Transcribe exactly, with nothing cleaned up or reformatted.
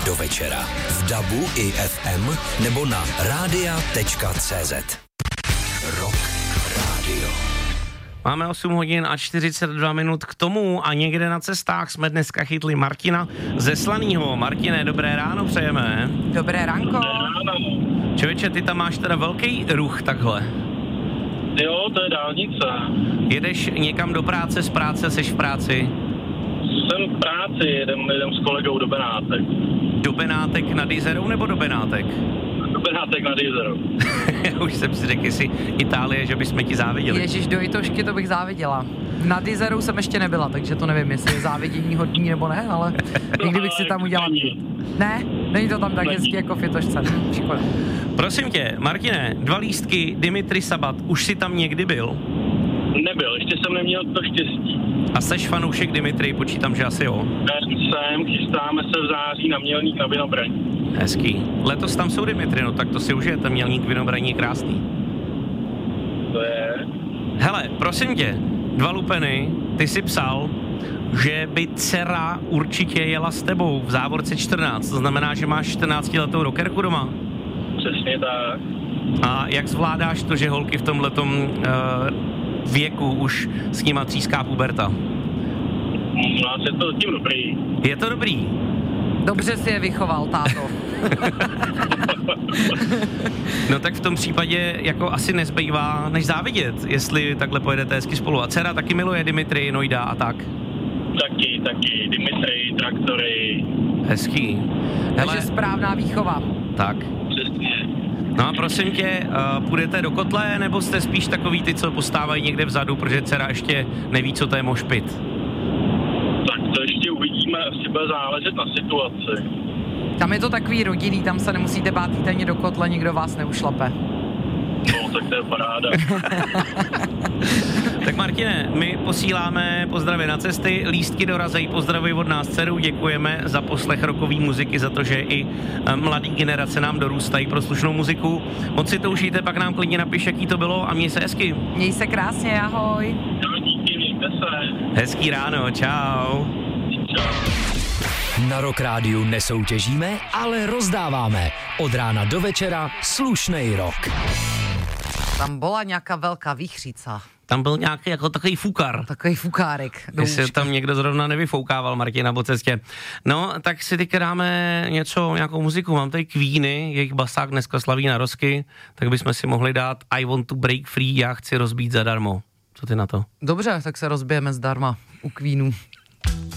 do večera. V dabu i ef em nebo na rádia tečka cé zet. Rock Radio. Máme osm hodin a čtyřicet dva minut k tomu a někde na cestách jsme dneska chytli Martina ze Slanýho. Martine, dobré ráno přejeme. Dobré ránko. Člověče, ty tam máš teda velký ruch takhle. Jo, to je dálnice. Jedeš někam do práce, z práce, seš v práci? Jsem v práci, jedem, jedem s kolegou do Benátek. Do Benátek nad Jizerou nebo do Benátek? Do Benátek nad Jizerou. Já už jsem si řekl, jestli Itálie, že bychom ti záviděli. Ježíš, do Itošky to bych záviděla. Nad Jizerou jsem ještě nebyla, takže to nevím, jestli je závidění hodní nebo ne, ale někdy bych si tam udělala. Ne, není to tam tak hezky jako v Itošce. Škoda. Prosím tě, Martine, dva lístky, Dimitri Sabat, už jsi tam někdy byl? Nebyl, ještě jsem neměl to štěstí. A seš fanoušek Dimitri, počítám, že asi jo. Jsem, chystáme se v září na Mělník na Vinobraní. Hezký. Letos tam jsou Dimitri, no tak to si užijete, Mělník Vinobraní je krásný. To je... Hele, prosím tě, dva lupeny, ty jsi psal, že by dcera určitě jela s tebou v závorce čtrnáct, to znamená, že máš čtrnáctiletou rockerku doma. Přesně tak. A jak zvládáš to, že holky v tomhletom uh, věku už s nima tříská puberta? U nás je to tím dobrý. Je to dobrý? Dobře si je vychoval, táto. No tak v tom případě jako asi nezbývá než závidět, jestli takhle pojedete hezky spolu. A dcera taky miluje Dimitri, Nojda a tak? Taky, taky. Dimitri, traktory. Hezký. Hele, Takže správná výchova. tak. Přesně. No a prosím tě, uh, půjdete do kotle, nebo jste spíš takový ty, co postávají někde vzadu, protože dcera ještě neví, co to je mošpit? Tak to ještě uvidíme, asi bude záležet na situaci. Tam je to takový rodinný, tam se nemusíte bát jít ani do kotle, nikdo vás neušlape. No, tak to je paráda. Tak Martine, my posíláme pozdravy na cesty, lístky dorazejí, pozdravuji od nás dceru, děkujeme za poslech rockové muziky, za to, že i mladý generace nám dorůstají pro slušnou muziku. Moc si to užijte, pak nám klidně napiš, jaký to bylo a měj se hezky. Měj se krásně, ahoj. No, díky, mějte se. Hezký ráno, čau. Čau. Na Rock Rádiu nesoutěžíme, ale rozdáváme. Od rána do večera slušnej rock. Tam byla nějaká velká výchřica. Tam byl nějaký jako takový fukar. Takový fukárek. Jestli tam někdo zrovna nevyfoukával Martina po cestě. No, tak si teď dáme něco, nějakou muziku. Mám tady Queeny, jejich basák dneska slaví narozky, tak bychom si mohli dát I want to break free, já chci rozbít zadarmo. Co ty na to? Dobře, tak se rozbijeme zdarma u Queenů.